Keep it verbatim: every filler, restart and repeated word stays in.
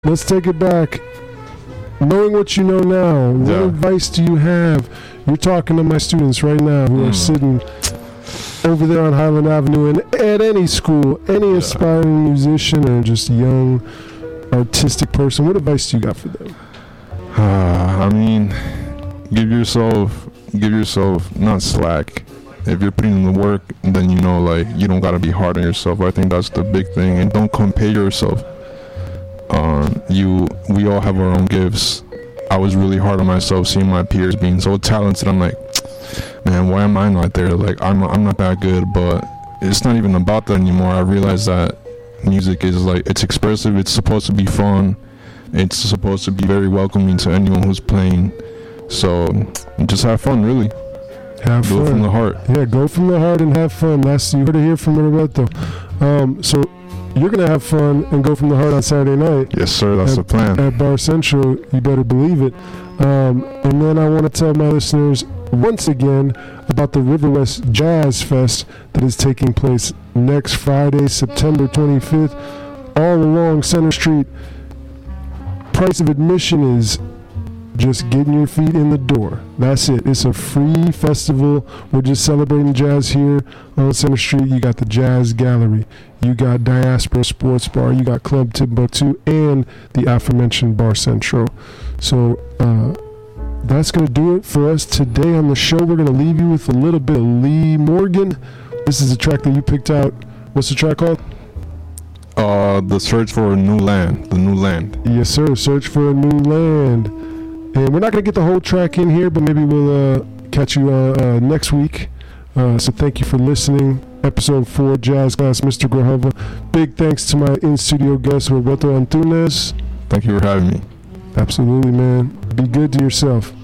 let's take it back. Knowing what you know now, what Yeah. advice do you have? You're talking to my students right now who Mm. are sitting over there on Highland Avenue and at any school, any Yeah. aspiring musician or just young artistic person. What advice do you got for them? Uh, I mean, give yourself, give yourself not slack. If you're putting in the work, then you know, like, you don't gotta be hard on yourself. I think that's the big thing, and don't compare yourself. Um, you, we all have our own gifts. I was really hard on myself, seeing my peers being so talented. I'm like, man, why am I not there? Like, I'm, I'm not that good. But it's not even about that anymore. I realized that music is like, it's expressive. It's supposed to be fun. It's supposed to be very welcoming to anyone who's playing. So just have fun, really. Have Do fun. it from the heart. Yeah, go from the heart and have fun. That's, you heard it here from Roberto. Um, so you're going to have fun and go from the heart on Saturday night. Yes, sir. That's at, the plan. At Bar Central, you better believe it. Um, and then I want to tell my listeners once again about the River West Jazz Fest that is taking place next Friday, September twenty-fifth, all along Center Street. Price of admission is just getting your feet in the door. That's it. It's a free festival. We're just celebrating jazz here on Center Street. You got the Jazz Gallery. You got Diaspora Sports Bar. You got Club Timbuktu and the aforementioned Bar Central. So uh, that's going to do it for us today on the show. We're going to leave you with a little bit of Lee Morgan. This is a track that you picked out. What's the track called? Uh, the search for a new land. The new land. Yes, sir. Search for a new land. And we're not going to get the whole track in here, but maybe we'll uh, catch you uh, uh, next week. Uh, so thank you for listening. Episode four, Jazz Class, Mister Grajova. Big thanks to my in-studio guest, Roberto Antunes. Thank you for having me. Absolutely, man. Be good to yourself.